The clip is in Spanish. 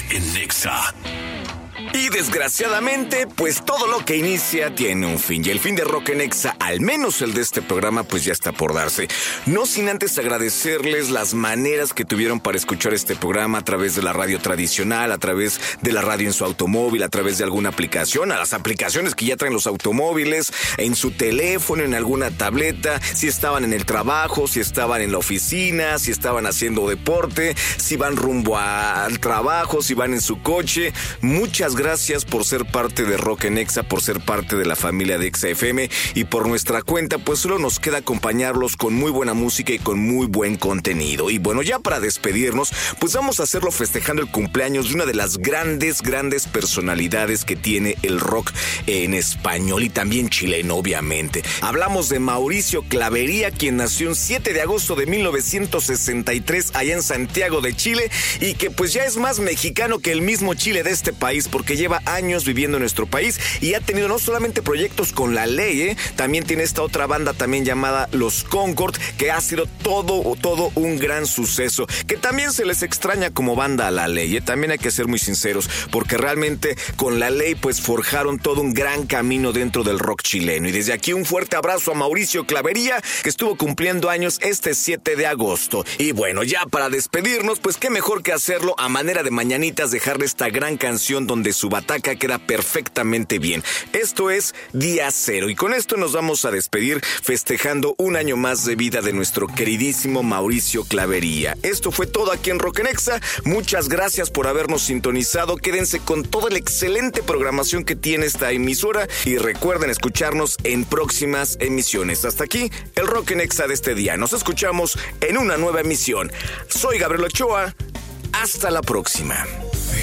en Nexa. Y desgraciadamente, pues todo lo que inicia tiene un fin. Y el fin de Rock en Exa, al menos el de este programa, pues ya está por darse. No sin antes agradecerles las maneras que tuvieron para escuchar este programa a través de la radio tradicional, a través de la radio en su automóvil, a través de alguna aplicación, a las aplicaciones que ya traen los automóviles, en su teléfono, en alguna tableta, si estaban en el trabajo, si estaban en la oficina, si estaban haciendo deporte, si van rumbo al trabajo, si van en su coche. Muchas gracias por ser parte de Rock en Exa, por ser parte de la familia de Exa FM, y por nuestra cuenta pues solo nos queda acompañarlos con muy buena música y con muy buen contenido. Y bueno, ya para despedirnos, pues vamos a hacerlo festejando el cumpleaños de una de las grandes personalidades que tiene el rock en español y también chileno, obviamente. Hablamos de Mauricio Clavería, quien nació el 7 de agosto de 1963 allá en Santiago de Chile, y que pues ya es más mexicano que el mismo Chile de este país, porque lleva años viviendo en nuestro país y ha tenido no solamente proyectos con La Ley, también tiene esta otra banda también llamada Los Concord, que ha sido todo un gran suceso, que también se les extraña como banda a La Ley, también hay que ser muy sinceros, porque realmente con La Ley pues forjaron todo un gran camino dentro del rock chileno. Y desde aquí un fuerte abrazo a Mauricio Clavería, que estuvo cumpliendo años este 7 de agosto. Y bueno, ya para despedirnos, pues qué mejor que hacerlo a manera de mañanitas, dejarle esta gran canción donde su bataca queda perfectamente bien. Esto es Día Cero, y con esto nos vamos a despedir festejando un año más de vida de nuestro queridísimo Mauricio Clavería. Esto fue todo aquí en Rock en Exa. Muchas gracias por habernos sintonizado. Quédense con toda la excelente programación que tiene esta emisora y recuerden escucharnos en próximas emisiones. Hasta aquí el Rock en Exa de este día. Nos escuchamos en una nueva emisión. Soy Gabriel Ochoa. Hasta la próxima.